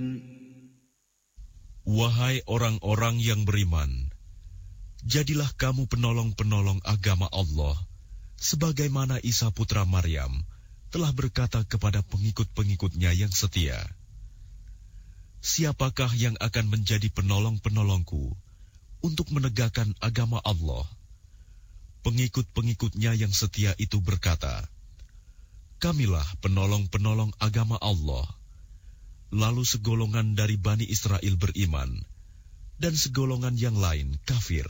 Wahai orang-orang yang beriman, jadilah kamu penolong-penolong agama Allah, sebagaimana Isa putra Maryam telah berkata kepada pengikut-pengikutnya yang setia, "Siapakah yang akan menjadi penolong-penolongku untuk menegakkan agama Allah?" Pengikut-pengikutnya yang setia itu berkata, "Kamilah penolong-penolong agama Allah." Lalu segolongan dari Bani Israel beriman, dan segolongan yang lain kafir.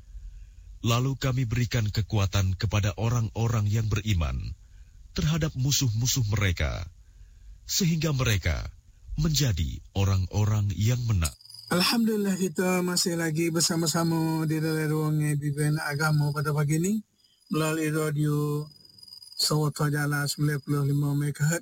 Lalu kami berikan kekuatan kepada orang-orang yang beriman terhadap musuh-musuh mereka, sehingga mereka menjadi orang-orang yang menang. Alhamdulillah, kita masih lagi bersama-sama di dalam ruang Bimbingan Agama pada pagi ini melalui radio Sawata Jala 95 MHz.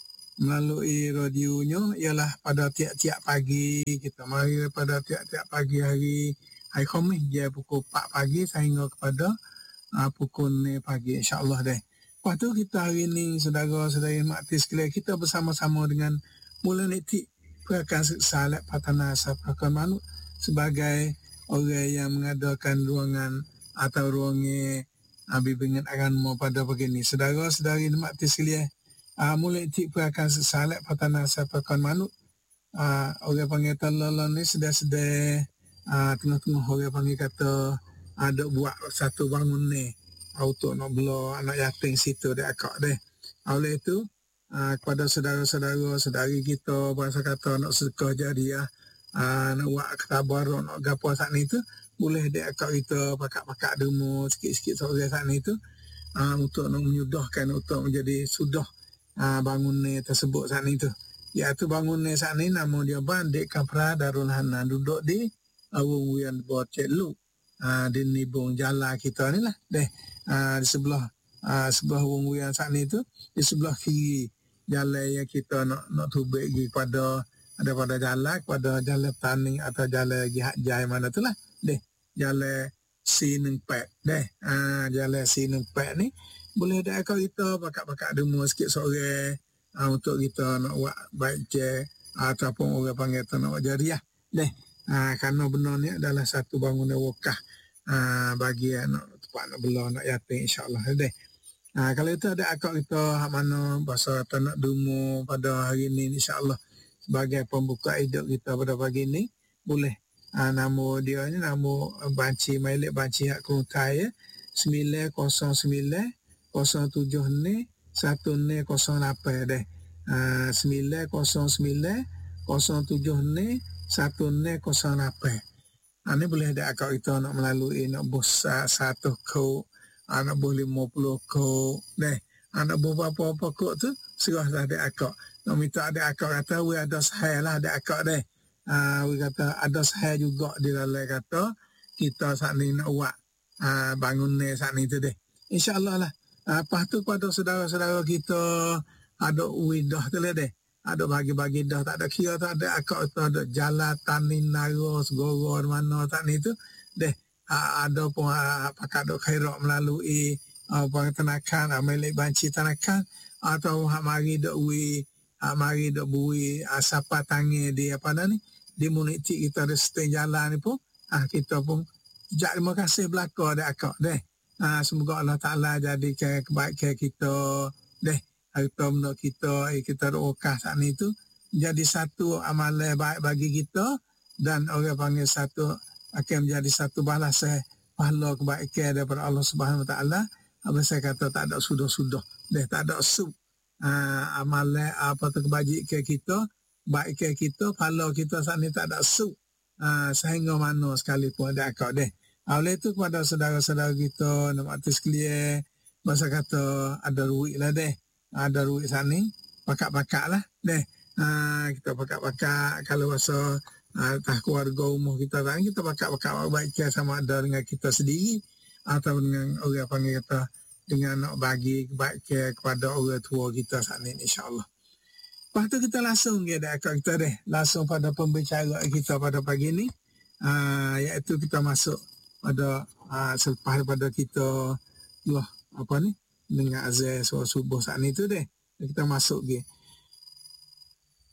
Melalui radionya ialah pada tiap-tiap pagi kita mari pada tiap-tiap pagi hari Khamis dia pukul 4 pagi sehingga kepada pukul 9 pagi, insya-Allah deh. Lepas tu kita hari ini saudara-saudari makti sekalian, kita bersama-sama dengan Mula Nikti Perakan Salat Patana Sapakan Manuk sebagai orang yang mengadakan ruangan atau ruangnya bimbingan agama pada pagi ini. Saudara-saudari makti sekalian, Mulai Cik Perakan Salat Patana Sapakan Manuk, orang panggil talala ni sedar-sedar tengah-tengah orang panggil kata ada buat satu bangun ni untuk nak bela anak yatim situ dek akak deh. Oleh itu kepada saudara-saudara saudari kita bahasa kata nak sedekah jariah, nak buat ketabarak, nak gapo saat ni tu boleh dek akak kita pakak-pakak demo sikit-sikit seorang saat ni tu untuk nak menyudahkan untuk menjadi sudah bangun ni tersebut saat ni tu. Iaitu bangun ni saat ni nama dia Bandik Kapra Darul Hanan, duduk di Awang Bocet Lu, di Nibung Jala kita ni lah deh, di sebelah Wong Wian saat ni tu, di sebelah kiri jalan yang kita nak tubik pergi pada jalan kepada jalan Taning atau jalan Jihad Jai mana tu lah deh, jalan Sinengpek deh. Jalan Sinengpek ni boleh ada akal kita pakak-pakak demo sikit sore untuk kita nak buat baik je ataupun orang panggil tu nak buat jariah deh. Kerana benar ni adalah satu bangunan wakaf bagi anak tempat nak bela nak yatim, insya-Allah deh. Kalau itu ada akal kita hak mana bahasa kata nak demo pada hari ni, insya-Allah sebagai pembuka hidup kita pada pagi ni, boleh nama dia ni nama banci Mailik banci hak Kuntai 909 07 ni 1008 deh. 909 07 ni 1008. Ini boleh ada akak kita nak melalui nak bos 1 kod, nak bos 50 kod deh. Nak bos apa-apa kod tu serah ada akak. Nak minta ada akak kata we ada sahih lah ada akak deh. We kata ada sahih juga di dalam kata kita saat ni nak buat bangun ni saat ni tu deh. InsyaAllah lah. Lepas tu pada saudara-saudara kita ada widah tu lah deh. Ada bagi-bagi dah, tak ada kira, tak ada akak tu, ada jalan Tanin Naro Segoro mana tak ni tu deh. Ada pun apakah ada khairat melalui tenakan milik banci tenakan atau mari dak mari dak bui siapa tangi di apa dah ni di muniti kita ada seteng jalan ni pun kita pun terima kasih belaka dak akak deh. Semoga Allah Ta'ala jadikan kebaikan kita deh, harta benda kita doakan saat ni tu jadi satu amalan baik bagi kita, dan orang panggil satu akan menjadi satu balasan pahala kebaikan daripada Allah Subhanahu Wa Ta'ala. Apa saya kata tak ada sudah-sudah deh, tak ada sub amalan apa tu kebajikan kita, baikkan kita, pahala kita saat ni tak ada sub sehingga mana sekalipun ada akak deh. Oleh itu kepada saudara-saudara kita nak artis sekalian, bahasa kata ada ruik lah deh. Ada ruik sana ni, pakak-pakak lah deh. Kita pakak-pakak kalau bahasa tak keluarga umur kita kan, kita pakak-pakak baikkan sama ada dengan kita sendiri atau dengan orang panggil kata dengan nak bagi kebaikan kepada orang tua kita saat ni, insya-Allah. Lepas tu kita langsung ada akak kita deh, langsung pada pembicaraan kita pada pagi ni, iaitu kita masuk pada selepas daripada kita lah apa ni dengan azan subuh saat ni tu deh, kita masuk ke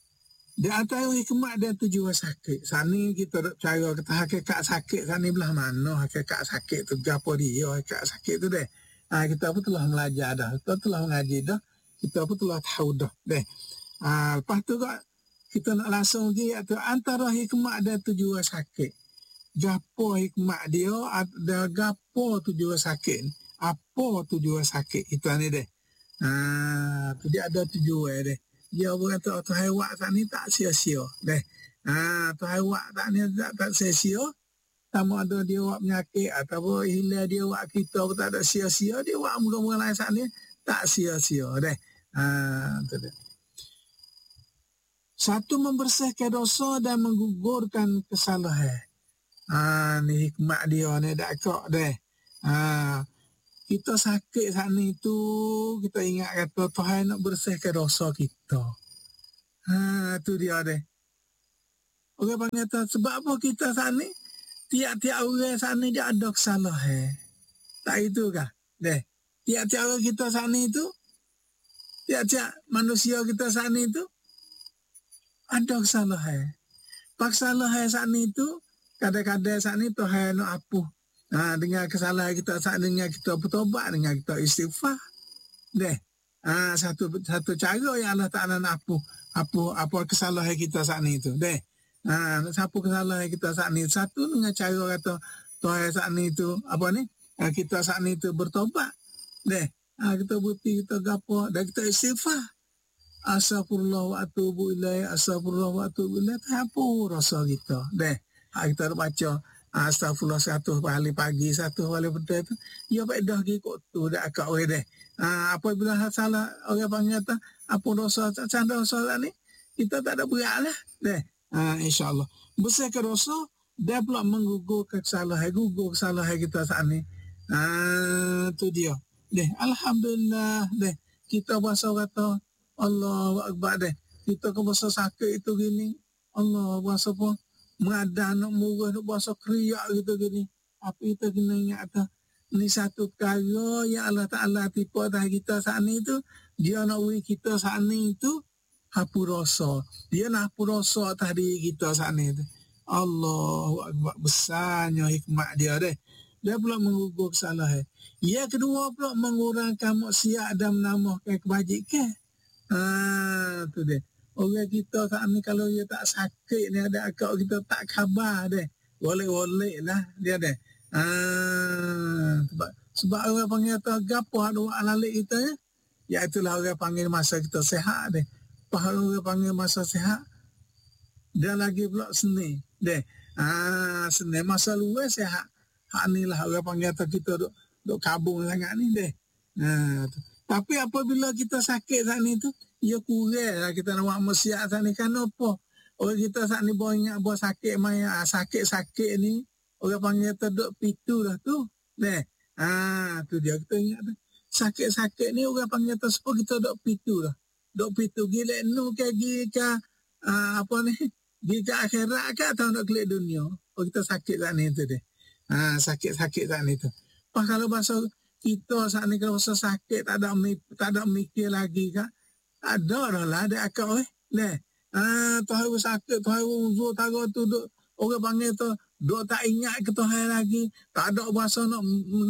Di antara hikmat dia tujuan sakit. Sani kita dok cara kata hakikat sakit sani belah mana hakikat sakit tu gapo dia hakikat sakit tu deh. Kita pun telah belajar dah. Kita telah mengaji dah. Kita pun telah tahu dah deh. Lepas tu kita nak langsung lagi atau antara hikmat dia tujuan sakit. Gapo hikmat dia ada gapo tujuan sakit. Apa tujuan sakit itu ni deh. Tu dia ada tujuan deh. Dia berkata tu hewak tak ni tak sia-sia deh. Tu hewak tak ni tak sia-sia. Sama ada dia buat penyakit ataupun hilang dia buat kita tak ada sia-sia, dia buat mula-mula lain saat ni tak sia-sia deh. Tu dia. Satu, membersihkan dosa dan menggugurkan kesalahan. Ni hikmat dia ni dak kok deh. Kita sakit saat ni tu, kita ingat kata Tuhan nak bersihkan dosa kita. Tu dia deh. Orang panggil tu, sebab apa kita saat ni? Tiap-tiap orang saat ni dia ada kesalahan. Tak itu kah? Deh. Tiap-tiap orang kita saat ni tu, tiap-tiap manusia kita saat ni tu, ada kesalahan. Kesalahan saat ni tu, kadang-kadang saat ni Tuhan nak apuh. Dengan kesalahan kita saat dengan kita bertobat, dengan kita istighfar. Deh. Satu cara yang Allah Ta'ala nak apa kesalahan kita saat ni tu. Deh. Siapa kesalahan kita saat ni? Satu dengan cara kata Tuhan saat ni tu apa ni? Kita saat ni tu bertobat. Deh. Kita bukti kita gapo dan kita istighfar. Astaghfirullah wa atubu ilaih, astaghfirullah wa atubu ilaih. Apa rasa kita? Deh. Kita baca Astaghfirullah 100 kali pagi, 100 kali petang tu. Ya faedah gigit tu dak akak we deh. Apabila salah orang panggil kata apa dosa canda dosa ni, kita tak ada berat lah. Deh. Insya-Allah. Bersihkan dosa dia pula menggugurkan kesalahan, gugur kesalahan kita saat ni. Tu dia. Deh, alhamdulillah deh. Kita bahasa kata Allahu akbar deh. Kita ke bahasa sakit itu gini. Allah bahasa apa? Mengadah nak murah nak bahasa kriak gitu gini. Apa kita kena ingat tu? Ni satu perkara yang Allah Ta'ala tipu atas kita saat ni tu. Dia nak beri kita saat ni tu hapus rasa. Dia nak hapus rasa atas diri kita saat ni tu. Allahu akbar, besarnya hikmat dia deh. Dia pula mengukur kesalahan. Yang kedua pula mengurangkan maksiat dan menambahkan kebajikan. Tu deh. Orang kita saat ni kalau dia tak sakit ni ada akak kita tak khabar deh. Boleh-boleh lah dia deh. Sebab orang panggil tu gapo ada alalik kita ya. Iaitulah orang panggil masa kita sehat deh. Orang panggil masa sehat. Dia lagi pula seni deh. Seni masa luar sehat. Hak ni lah orang panggil tu kita duk kabung sangat ni deh. Tapi apabila kita sakit saat ni tu, ia kurang lah kita nak buat maksiat saat ni. Kenapa? Orang kita saat ni bawa ingat buat sakit maya. Sakit-sakit ni, orang panggil tu duk pitu dah tu. Deh. Tu dia kita ingat tu. Sakit-sakit ni orang panggil tu sebab kita duk pitu dah. Duk pitu. Gila nu ke gila apa ni? Gila akhirat ke atau nak kelik dunia? Oh kita sakit saat ni tu deh. Sakit-sakit saat ni tu. Pas kalau bahasa kita saat ni kalau bahasa sakit tak ada mikir lagi kan? Ada dah lah ada akak deh. Tuhan sakit, Tuhan uzur taruh tu duk orang panggil tu duk tak ingat ke Tuhan lagi. Tak ada bahasa nak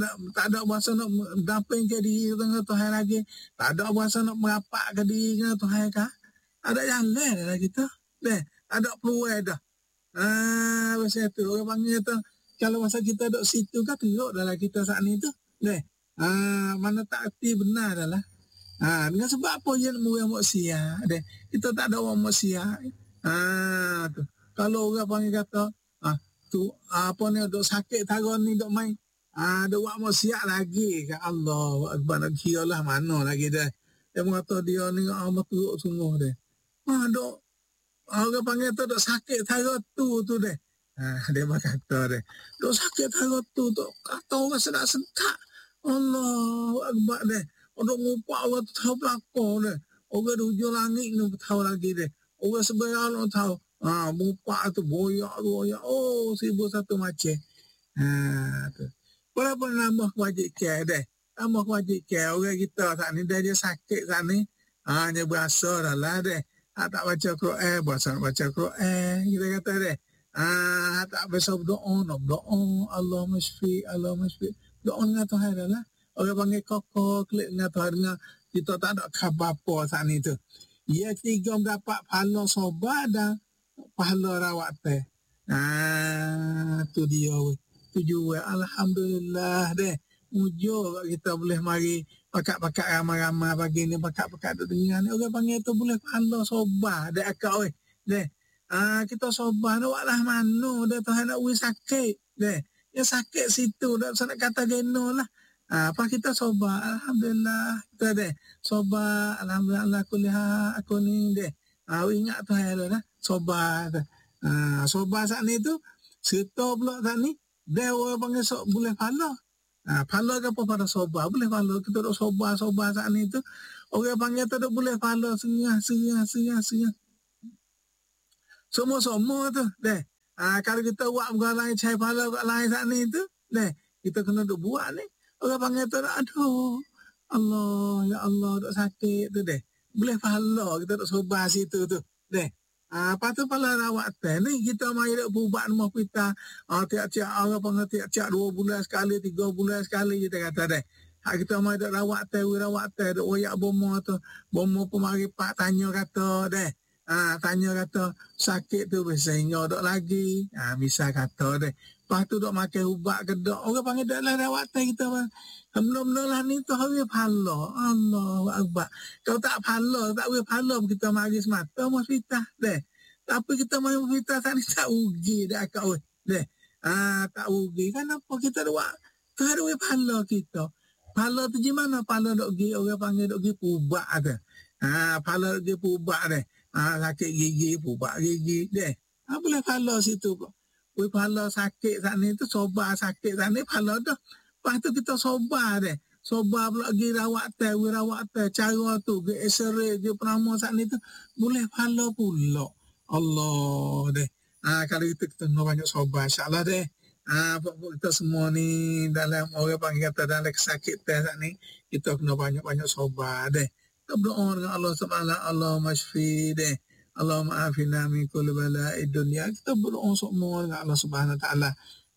damping ke diri dengan Tuhan lagi. Tak ada bahasa nak merapat ke diri dengan Tuhan kah? Ada yang lain dah kita. Deh, ada peluang dah. Macam tu orang panggil tu kalau masa kita duk situ kan teruk dalam kita saat ni tu. Deh. Mana tak erti benar dah lah. Dengan sebab apa je nak murah maksiat deh. Kita tak ada orang maksiat. Tu. Kalau orang panggil kata tu apa ni duk sakit taron ni duk main. Duk buat maksiat lagi ke Allah akbar nak kira lah mana lagi dah. Dia mengata dia ni amat teruk sungguh deh. Duk orang panggil tu duk sakit taron tu deh. Dia berkata deh. Duk sakit taron tu kata orang sedak-sedak. Allah akbar deh. Untuk ngumpak orang tu tahu belakang deh. Orang di hujung langit ni tahu lagi deh. Orang sebelah tu tahu. Ngumpak tu boyak. Oh, 1001 macam. Tu. Walaupun nambah kebajikan deh. Nambah kebajikan. Orang kita saat ni dia sakit saat ni. Hanya berasa dah lah deh. tak baca Quran, bosan baca Quran, kita kata deh. Tak biasa berdoa, nak berdoa, Allah masfi, doa dengan Tuhan adalah, orang panggil kokok, klik dengan Tuhan, dengan kita tak ada khabar apa saat ni tu. Ia tiga mendapat pahala sobat dan pahala rawat teh. Tu dia weh. Tu alhamdulillah deh. Mujur kita boleh mari pakat-pakat ramai-ramai pagi ni, pakat-pakat duk dengar ni. Orang panggil tu boleh pahala sobat deh akak weh. Deh. Kita sobat nak buatlah mana dah Tuhan nak wih sakit deh. Ya sakit situ dah nak kata geno lah. Apa kita sobat, alhamdulillah kita deh. Sobat, alhamdulillah kuliah aku ni deh. Ingat Tuhan dah sobat. Sobat saat ni tu serta pula saat ni dia orang panggil boleh pahala. Pahala ke apa pada sobat boleh pahala. Kita duk sobat saat ni tu orang panggil tu duk boleh pahala sengah. Semua tu deh. Kalau kita buat bukan lain cari pahala buat lain saat ni tu deh, kita kena duk buat ni. Orang panggil tu aduh Allah ya Allah duk sakit tu deh. Boleh pahala kita duk sobat situ tu deh. Lepas tu pahala rawat teh ni kita mai duk buat rumah kita. Tiap-tiap orang panggil tiap-tiap 2 bulan sekali, 3 bulan sekali kita kata deh. Kita mai duk rawat teh duk royak bomo tu. Bomo pun mari pak tanya kata deh. Tanya kata sakit tu sehingga dok lagi. Bisa kata deh. Lepas tu dok makan ubat ke dok. Orang panggil dok lah rawat teh kita. Mula-mula lah ni tu hari pahala. Allahu Akbar. Kalau tak pahala, tak boleh pahala kita mari semata hospital deh. Tapi kita mari hospital saat ni tak rugi dah akak weh. Deh. Tak rugi. Kenapa kita buat? Tu ada pahala kita. Pahala tu gimana? Pahala dok gi orang panggil dok gi ubat ada. Pahala dok gi ubat deh. Sakit gigi, pubat gigi deh. Boleh pahala situ kok. Boleh pahala sakit saat ni tu, sobat sakit saat ni pahala dah. Lepas tu kita sobat deh. Sobat pula pergi rawat teh, cara tu, pergi x-ray, pergi penama saat ni tu, boleh pahala pula. Allah deh. Kalau kita kena banyak sobat, insyaAllah deh. Kita semua ni dalam orang panggil kata dalam sakit teh saat ni, kita kena banyak-banyak sobat deh. Berdoa dengan Allah Subhanahu Allah masfi deh. Allah ma'afina min kulli bala'id dunya. Kita berdoa semua dengan Allah Subhanahu Taala.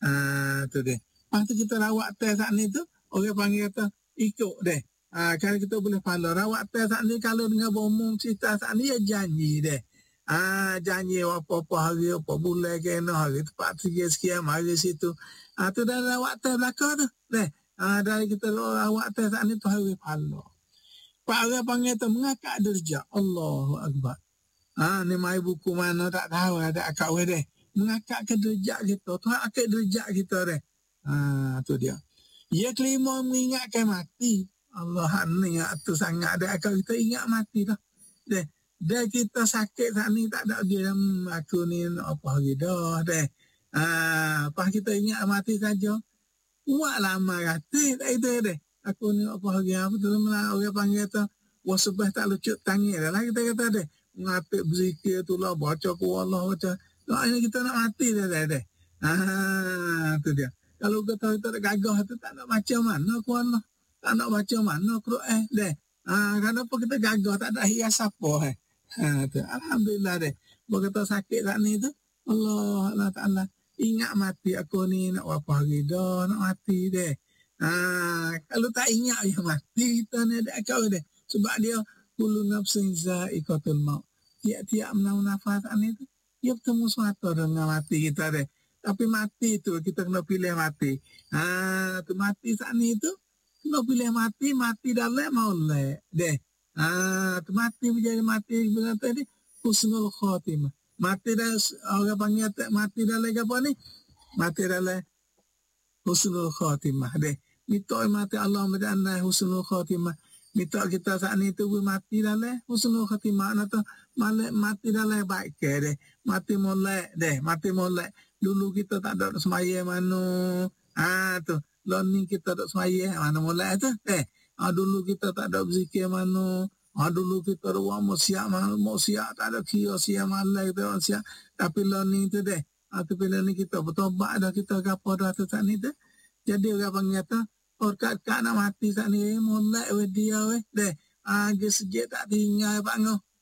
Tu deh. Lepas tu kita rawat teh saat ni tu, orang panggil kata ikut deh. Kalau kita boleh pahala rawat teh saat ni kalau dengan berumum cerita saat ni ya janji deh. Janji apa-apa hari apa bulan kena hari tepat sekian hari situ. Tu dah rawat teh belakang tu deh. Dari kita rawat teh saat ni tu hari pahala. Pak orang panggil tu mengakak derajat. Allahu Akbar. Ni mai buku mana tak tahu ada akak we deh. Mengakak ke derajat kita. Tuhan akak derajat kita deh. Tu dia. Ia kelima mengingatkan mati. Allah ni tu sangat ada akak kita ingat mati dah. Deh. Dah kita sakit saat ni tak ada dia aku ni apa hari dah deh. Pas kita ingat mati saja. Buat lama kata tak itu deh. Aku ni apa hari apa tu orang panggil tu wasbah tak lucut tangi dah lah kita kata deh ngapik berzikir tu lah baca ku Allah baca doanya kita nak mati dah deh. Tu dia. Kalau kita gagah tu tak nak baca mana ku Allah, tak nak baca mana Quran deh. Kenapa kita gagah tak ada hias apa tu alhamdulillah deh. Berkata sakit saat ni tu Allah Taala ingat mati aku ni nak apa hari dah nak mati deh. Kalau tak ingat ya mati kita ni ada akal dia. Sebab dia kullu nafsin za'iqatul maut. Tiap-tiap nafas ni tu dia bertemu suatu dengan mati kita deh. Tapi mati tu kita kena pilih mati. Tu mati saat ni tu kena pilih mati dalam maulai deh. Tu mati menjadi mati berkata ni husnul khatimah. Mati dah orang panggil mati dalam apa ni? Mati dalam husnul khatimah deh. Minta mati Allah menjadi husnul khatimah. Minta kita saat ni tu mati dalam husnul khatimah atau mati dalam baik ke deh. Mati molek deh, mati molek. Dulu kita tak ada semaya mana. Tu learning kita tak semaya mana molek tu. Dulu kita tak ada berzikir mana. Dulu kita ruang siap tak ada kira siap malai kita siap. Tapi learning tu deh. Tapi learning kita bertobat dah kita gapo dah tu saat ni tu. Jadi orang panggil kata kat nak mati saat ni molek we dia we deh. Sejak tak tinggal pak ngoh.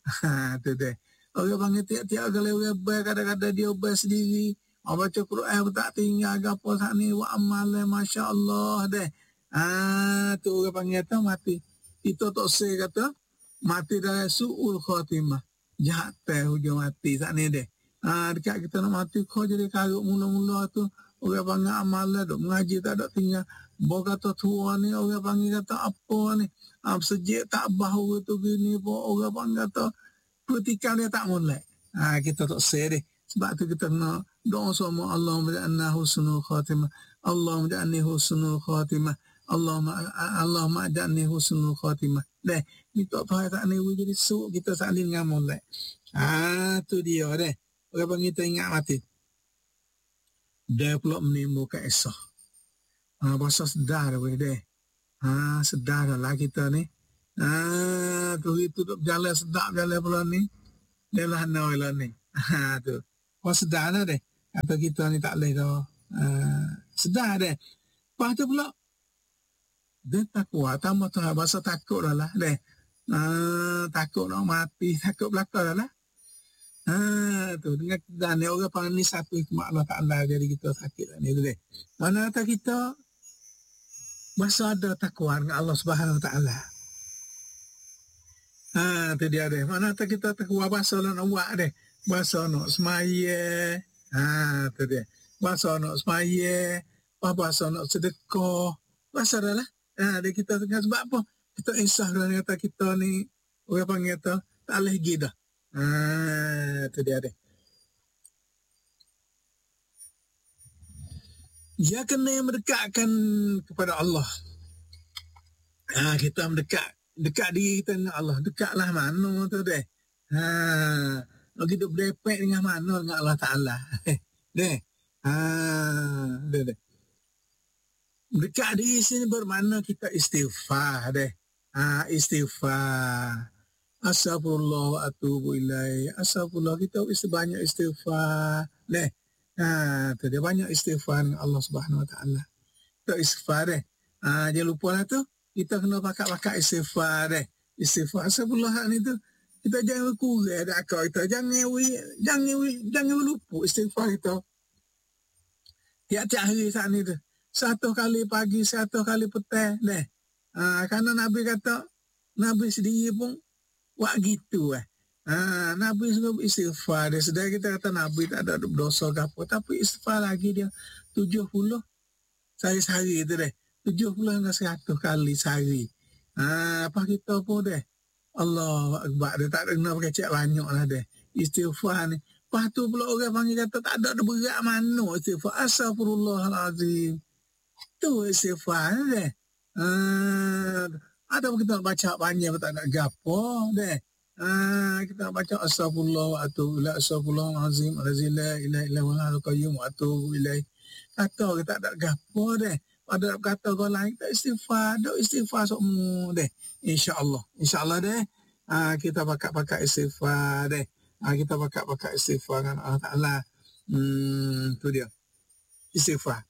Tu deh. Orang panggil tiap-tiap kali orang baik, kadang-kadang dia baik sendiri. Baca Quran tak tinggal gapo sak ni wa amal masya-Allah deh. Tu orang panggil tu mati. Itu tok se kata mati dari suul khatimah. Jahat hujung mati sak ni deh. Dekat kita nak mati kau jadi karuk mula-mula tu orang panggil amal dok mengaji tak ada tinggal. Bo kata tua ni orang panggil kata apa ni? Sejak tak bahu tu gini bo orang panggil kata pertikaian dia tak mulai. Kita tak say deh. Sebab tu kita nak doa sama Allahumma ja'alna husnul khatimah. Allahumma ja'alni husnul khatimah. Allahumma ja'alni husnul khatimah. Deh, minta Tuhan tak ni jadi suuk kita salin dengan mulai. Tu dia deh. Orang panggil kita ingat mati. Dia pula menimbulkan esah. Bahasa sedar deh. Sedar lah kita ni. Tu itu berjalan sedap berjalan pula ni. Dia lah lah ni. Tu. Kau sedar dah deh. Kata kita ni tak boleh dah. Sedar deh. Lepas tu pula. Dia takut. Tambah tu bahasa takut dah lah deh. Takut nak mati. Takut belakang dah lah. Tu. Dengan dan ni orang panggil ni satu hikmah Allah Ta'ala. Jadi kita sakit lah ni tu deh. Mana kata kita. Masa ada takwa dengan Allah Subhanahu Wa Ta'ala. Tu dia deh. Mana tak kita takwa bahasa nak buat deh. Bahasa nak semaya. Tu dia. Bahasa nak semaya. Bahasa nak sedekah. Bahasa dah lah. Dia kita tengah sebab apa? Kita insah dengan kata kita ni. Orang panggil kata. Tak boleh pergi dah. Tu dia deh. Dia kena mendekatkan kepada Allah. Kita dekat diri kita dengan Allah. Dekatlah mana tu deh. Nak hidup berepek dengan mana dengan Allah Ta'ala. Deh. Deh. Dekat diri sini bermakna kita istighfar deh. Istighfar. Astaghfirullah wa atubu ilaih. Astaghfirullah. Kita banyak istighfar. Deh. Tu dia banyak istighfar Allah Subhanahu Wa Ta'ala. Kita istighfar deh. Jangan lupa lah tu. Kita kena pakai istighfar deh. Istighfar sebelum ni tu. Kita jangan kurang dah akal kita. Jangan lupa istighfar kita. Tiap-tiap hari saat ni tu. 1 kali pagi, 1 kali petang deh. Kerana Nabi kata, Nabi sendiri pun buat gitu Nabi suruh istighfar dia. Sedang kita kata Nabi tak ada dosa ke apa. Tapi istighfar lagi dia 70 sehari-sehari tu deh. 70 hingga 100 kali sehari. Apa kita pun deh. Allah Akbar. Dia tak kena pakai cek banyak lah deh. Istighfar ni. Lepas tu pula orang panggil kata tak ada berat mana istighfar. Astaghfirullahalazim. Tu istighfar deh. Ada kita nak baca banyak tak nak gapo deh. Kita nak baca astagfirullah wa atubu ilaih. Astagfirullahalazim. La ilaha illallah al-qayyum wa atubu ilaih. Kata kita tak ada gapo deh. Ada kata kau lain tak istighfar. Ada istighfar semua deh. InsyaAllah deh. Kita pakai istighfar deh. Kita pakai istighfar dengan Allah Ta'ala. Tu dia. Istighfar.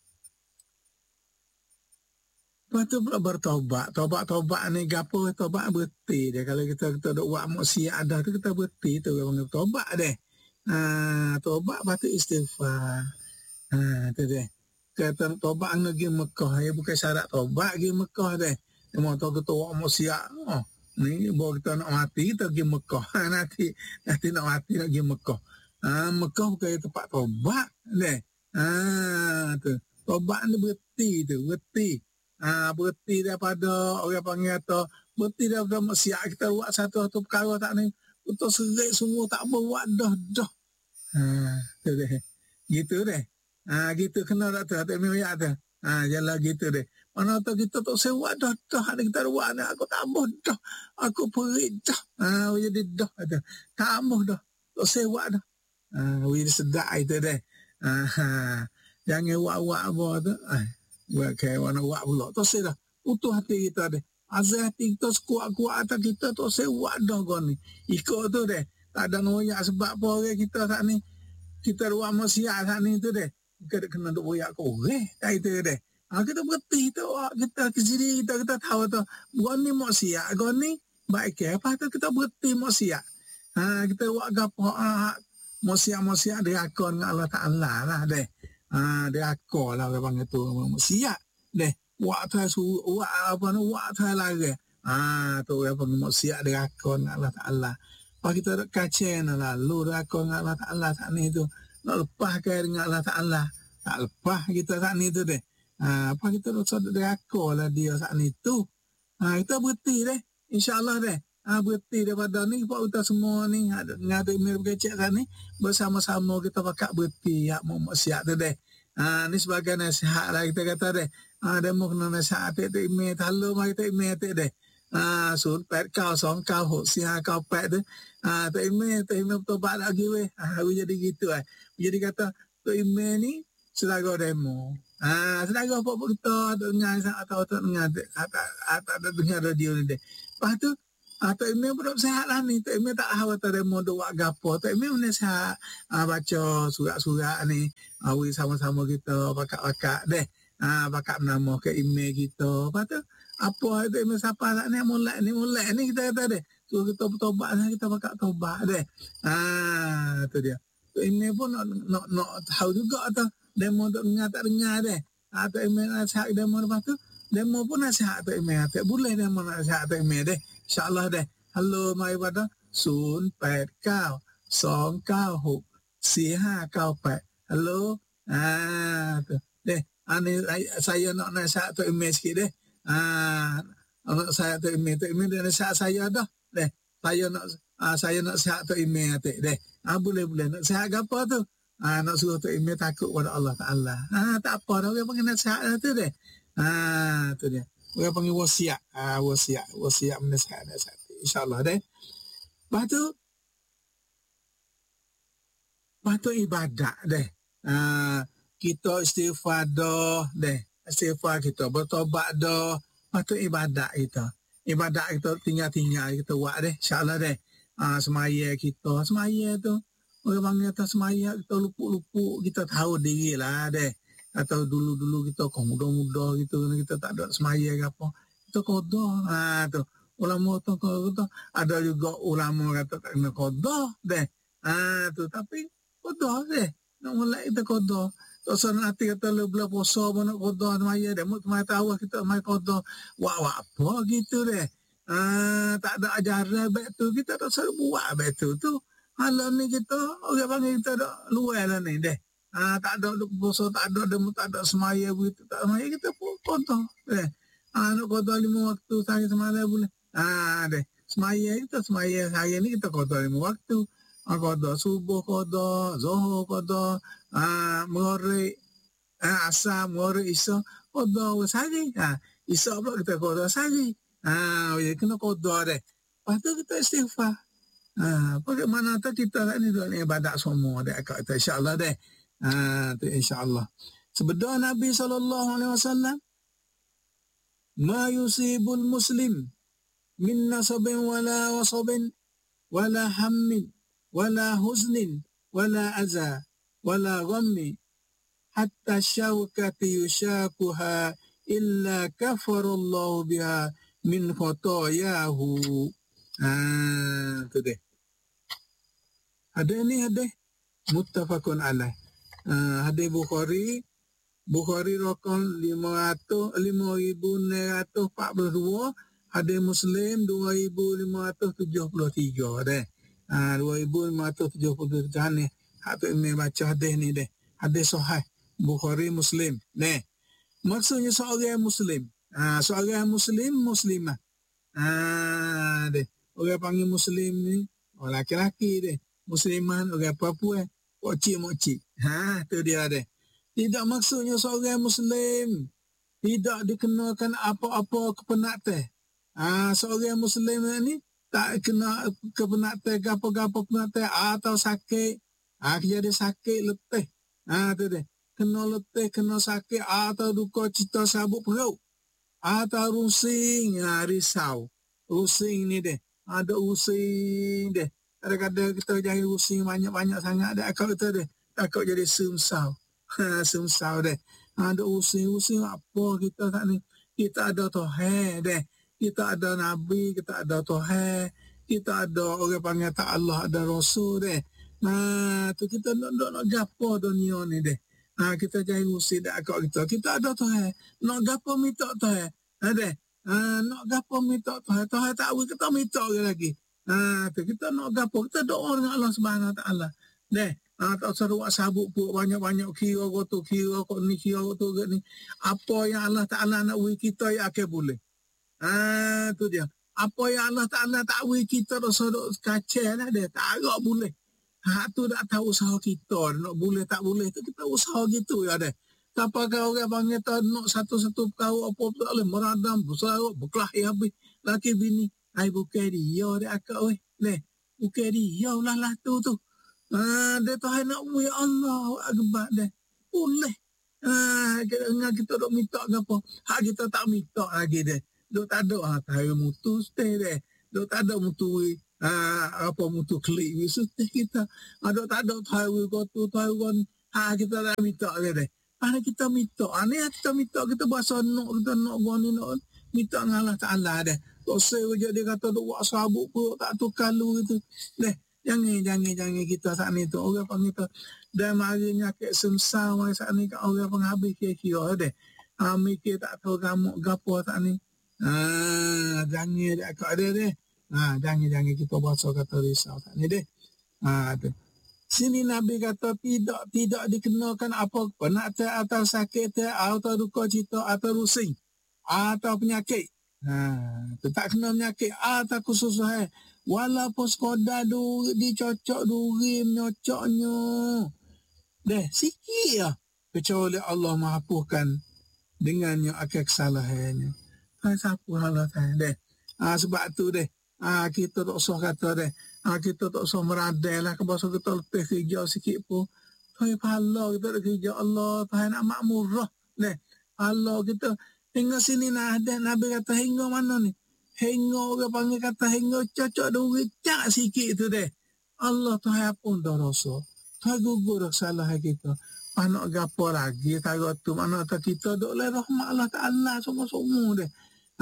Lepas tu pula bertobat. Tobat ni gapo tobat berhenti dia. Kalau kita duk buat maksiat ada tu kita berhenti tu orang panggil tobat deh. Tobat lepas tu istighfar. Tu deh. Kata tobat pergi Mekah. Ya bukan syarat tobat pergi Mekah deh. Memang tahu kita buat maksiat. Ni bawa kita nak mati kita pergi Mekah. Nanti nak mati nak pergi Mekah. Mekah bukan tempat tobat deh. Tu. Tobat ni berhenti tu. Berhenti daripada orang panggil atau berhenti daripada maksiat kita buat satu perkara tak ni untuk serik semua tak buat dah tu deh gitu deh gitu kena tak tu minyak tu jalan gitu deh mana tu kita tak sewa dah ada kita buat ni aku tak dah aku perit dah jadi dah ada tak dah tak sewa dah jadi sedap itu deh jangan buat apa tu buat kayak warna buat pula. Tu saya dah utuh hati kita deh. Azal hati kita sekuat-kuat atas kita tu saya buat dah kau ni. Ikut tu deh. Tak ada noyak sebab apa orang kita saat ni. Kita buat maksiat saat ni tu deh. Kita kena duk boyak kau. Tak itu deh. Kita berhenti tu. Kita ke sini kita tahu tu. Kau ni maksiat. Kau ni baik ke. Lepas tu kita berhenti maksiat. Kita buat gapo maksiat dirakon dengan Allah Taala lah deh. Dirakon lah orang panggil tu maksiat deh. Buat tu lagi. Tu orang panggil maksiat dirakon dengan Allah Taala. Pas kita nak kacen lah, lu dirakon dengan Allah Taala tak ni tu. Nak lepas ke dengan Allah Taala. Tak lepas kita tak ni tu deh. Apa kita nak dirakon lah dia tak ni tu. Kita berhenti deh. InsyaAllah deh. Berhenti daripada ni Pak Uta semua ni ada email berkecek kan ni bersama-sama kita pakai berhenti ya mau maksiat tu deh. Ni sebagai nasihat lah kita kata deh. Demo kena nasihat tu email halo mari kita email tu deh. 08922696 tu email tu bat lagi weh. Jadi gitu jadi kata tu email ni sedara demo. Sedara Pak Uta dengar atau dengar ada dengar radio ni deh. Lepas tu Tok Email pun sihat lah ni. Tok Email tak khawatir demo tu buat gapo. Tok Email mana sihat baca surat-surat ni. Sama-sama kita pakak-pakak deh. Pakak nama ke email kita. Lepas tu apa Tok Email siapa tak ni mulai ni kita kata deh. So kita bertobat lah kita pakak tobat deh. Tu dia. Tok Email pun nak tahu juga tu. Demo tu dengar tak dengar deh. Tok Email nasihat demo lepas tu. Demo pun nasihat Tok Email. Tak boleh demo nasihat Tok Email deh. InsyaAllah deh. Halo mai pada 0892464598. Halo. Tu. Deh. Saya nak nasihat Tok Email sikit deh. Nak saya Tok Email. Tok Email dia nasihat saya dah. Deh. Saya nak sihat Tok Email atik deh. Boleh. Nak sihat apa tu? Nak suruh Tok Email takut pada Allah Ta'ala. Tak apa dah. Orang panggil nasihat tu deh. Tu dia. Orang panggil wasiat. Wasiat menasihat. InsyaAllah deh. Lepas tu ibadat deh. Kita istighfar dah deh. Istighfar kita. Bertobat dah. Lepas tu ibadat kita. Ibadat kita tinggal-tinggal kita buat deh. InsyaAllah deh. Semaya kita. Semaya tu. Orang panggil atas semaya kita lupuk-lupuk. Kita tahu diri lah deh. Atau dulu-dulu kita muda-muda gitu kita tak ada semaya ke apa kita qada tu ulama tu qada ada juga ulama kata tak kena qada deh tu tapi qada deh nak mulai kita qada tak sana hati kata lebih puasa pun nak qada semaya deh semaya tahu kita semaya qada buat apa gitu deh tak ada ajaran baik tu kita tak selalu buat baik tu malam ni kita orang panggil kita dak luar lah ni deh. Tak ada puasa, tak ada semaya begitu. Tak semaya kita pun kotor. Nak kotor 5 waktu sehari semalam boleh. Deh. Semaya kita semaya hari ni kita kotor 5 waktu. Kotor subuh kotor, zuhur kotor, maghrib, asar, maghrib, isyak kotor sehari. Isyak pula kita kotor sehari. Kena kotor deh. Lepas tu kita istighfar. Bagaimana tu kita ni ibadat semua deh akak kita insya-Allah deh. Tu insya-Allah. Sebeda Nabi SAW ma yusibul muslim min nasabin wala wasabin wala hammin wala huznin wala aza wala ghammi hatta syawkati yushakuha illa kafarallahu biha min khotoyahu. Tu deh. Ada muttafaqun alaih. Hadis Bukhari rokon 5,942, hadis Muslim 2,573 deh. 2,573 ni. Hak tu Imam baca hadis ni deh. Hadis sahih Bukhari Muslim. Deh. Maksudnya seorang Muslim. Seorang Muslimah. Deh. Orang panggil Muslim ni orang laki-laki deh. Musliman orang perempuan. Mokcik. Tu dia deh. Tidak maksudnya seorang Muslim tidak dikenakan apa-apa kepenatan. Seorang Muslim ni tak kena kepenatan gapo-gapo kepenatan atau sakit. Jadi sakit letih. Tu deh. Kena letih, kena sakit atau duka cita sabuk perut. Atau rusing, risau. Rusing ni deh. Ada rusing deh. Kadang-kadang kita jadi rusing banyak-banyak sangat dah akak kita deh. Takut jadi sumsau. Sumsau deh. Ada rusing apa kita tak ni. Kita ada Tuhan deh. Kita ada Nabi, kita ada Tuhan, kita ada orang panggil tak Allah, ada Rasul deh. Nah, tu kita nak gapo dunia ni deh. Kita cari usi dak akak kita. Kita ada Tuhan. Nak gapo minta Tuhan. Ada. Nak gapo minta Tuhan. Tuhan tak tahu kita minta lagi. Tu kita nak gapo, kita doa dengan Allah Subhanahu Wa Taala. Deh. Tak usah buat sabuk pun banyak-banyak kira kok ni kira tu ni. Apa yang Allah Taala nak beri kita yang akan boleh. Tu dia. Apa yang Allah Ta'ala tak beri kita rasa duk kacau lah dia. Tak agak boleh. Tu tak tahu usaha kita. Nak boleh tak boleh tu kita usaha gitu ya dia. Tanpa kau orang panggil tak nak satu-satu kau apa tak boleh meradam, bersarap, berkelahi habis. Laki bini. Bukan dia akak weh. Bukan dia lah tu. Dia Tuhan nak beri Allah akbar dia. Boleh. Kita duk minta ke apa. Hak kita tak minta lagi dia. Duk tak ada tahu mutu stay deh. Duk tak ada mutu mutu klik wisu kita. Duk tak ada tahu gotu tahu kon. Kita dah minta deh. Pada kita minta. Ni kita minta kita bahasa nak kita nak goni nak minta dengan Allah Taala deh. Tak saya dia kata duk buat sabuk pun tak tukar lu gitu. Deh. Jangan kita saat ni tu orang panggil kita dan mari nyakit semsam mari saat ni kat orang penghabis kira-kira deh. Mikir tak tahu gamuk gapo saat ni. Jangan dia akak dia deh. Jangan kita bahasa kata risau tak ni deh. Tu. Sini Nabi kata tidak dikenakan apa penat atau sakit atau duka cita atau rusing atau penyakit. Tu tak kena penyakit atau khusus walaupun sekadar dicocok duri menyocoknya. Deh sikit lah. Kecuali Allah menghapuskan dengannya akan kesalahannya. Siapa Allah deh. Sebab tu deh. Kita tak usah kata deh. Kita tak usah meradai lah. Kebasa kita letih kerja sikit pun. Tuhan pahala kita ada kerja Allah. Tuhan nak makmurah. Deh. Allah kita. Hingga sini Nabi kata hingga mana ni? Hingga orang panggil kata hingga cocok duri cak sikit tu deh. Allah Tuhan pun dah rasa. Tuhan gugur dah salah kita. Nak gapo lagi. Taruh tu mana tak kita duk oleh rahmat Allah Ta'ala semua-semua deh.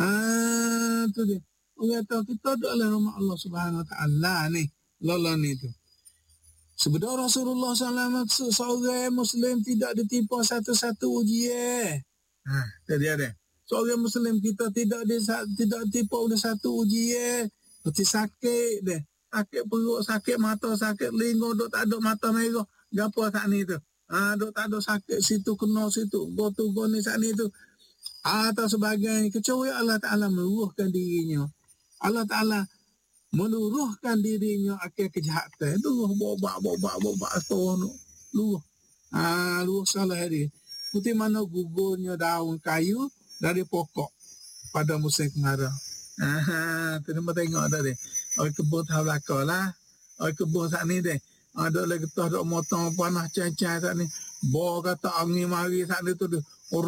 Tu dia. Orang tahu kita duk oleh rahmat Allah Subhanahu Wa Ta'ala ni. Lola ni tu. Sebenarnya Rasulullah SAW seorang Muslim tidak ditimpa satu-satu ujian. Tu dia deh. Seorang Muslim kita tidak ditimpa oleh satu ujian. Seperti sakit deh. Sakit perut, sakit mata, sakit telinga, duk tak ada mata merah. Gapo tak ni tu. Duk tak ada sakit situ kena situ. Gotu goni saat ni tu. Atau sebagainya. Kecuali Allah Ta'ala meluruhkan dirinya. Allah Ta'ala meluruhkan dirinya akan kejahatan. Luruh bobak seorang tu. Luruh. Luruh salah dia. Seperti mana gugurnya daun kayu dari pokok pada musim kemarau. Tu nama tengok dah dia. Orang kebun tahu belakang lah. Orang kebun saat ni deh. Ada lagi getah dok motong panah cancai saat ni. Bawa kata angin mari saat ni tu dia.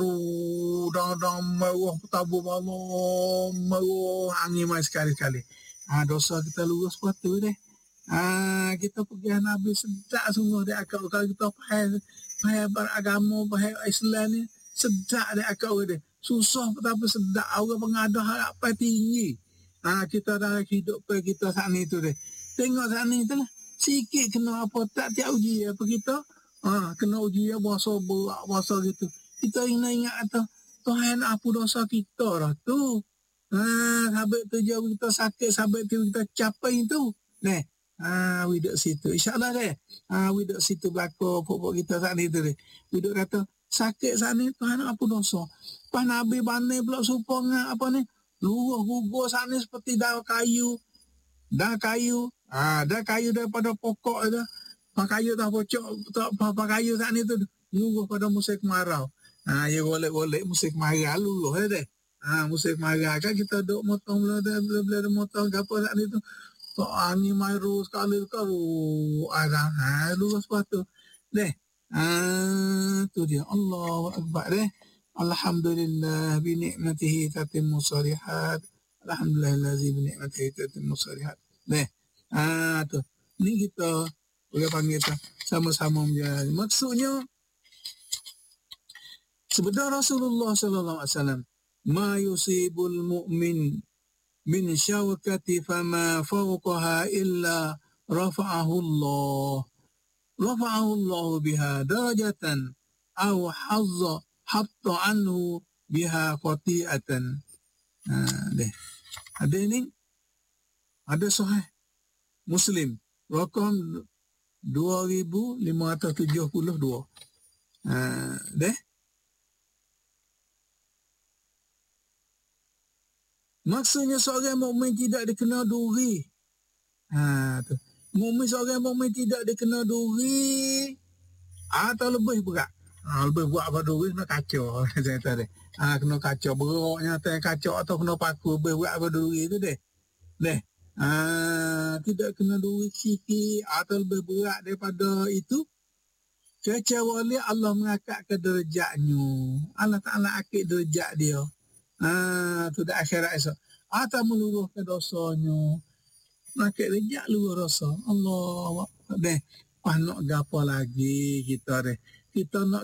Dang merah tabur malam. Merah angin mari sekali-kali. Dosa kita lurus sepatu deh. Kita pergi Nabi sedap sungguh dia akal. Kalau kita faham beragama, faham Islam ni. Sedap dia akal dia. Susah tapi sedap. Orang pengadah harapan tinggi. Kita dah hidup kita saat ni tu deh. Tengok saat ni tu lah. Sikit kena apa tak tiap uji apa kita. Kena uji bahasa berat bahasa gitu. Kita ingat atau Tuhan apa dosa kita lah tu. Sampai tu jauh kita sakit, sampai tu kita capai tu. We duduk situ. InsyaAllah deh. We duduk situ berlaku pokok kita saat ni tu deh. We duduk kata sakit saat ni Tuhan apa dosa. Pas Nabi banding pula supaya dengan apa ni. Luruh gugur saat ni seperti dah kayu. Dah kayu daripada pokok itu. Pak kayu dah pocok. Pak kayu saat ni tu luruh pada musim kemarau. Ya boleh musim kemarau luruh deh. Musim kemarau kan kita duk motong bela motong apa saat ni tu. Tak angin maru sekali luruh sepatu. Deh. Tu dia. Allahu Akbar deh. Alhamdulillah bi ni'matihi tatimmu shalihat. Alhamdulillahi bi ni'matihi tatimmu shalihat. Deh. Tu. Ni kita boleh panggil sama-sama menjalani. Maksudnya sebenarnya Rasulullah sallallahu alaihi wasallam ma yusibul mu'min min syawkati fama fawqaha illa rafa'ahu Allah biha darajatan aw hatta anhu biha khati'atan. Ada ini, ada Sahih Muslim, rakam 2572. Maksudnya seorang mukmin tidak dikena duri. Seorang mukmin tidak dikena duri atau lebih berat. Lebih berat apa duri, kena kacau. Saya kata dia. Kena kacau beroknya, kacau atau kena paku, lebih berat apa duri itu deh. Tidak kena duri sikit atau lebih berat daripada itu. Kecuali Allah mengangkat ke derajatnya. Allah Ta'ala akid derajat dia. Tu dah akhirat esok. Atau meluruhkan dosanya. Nakik rejak luruh dosa. Allah. Nak gapo lagi kita deh. Kita nak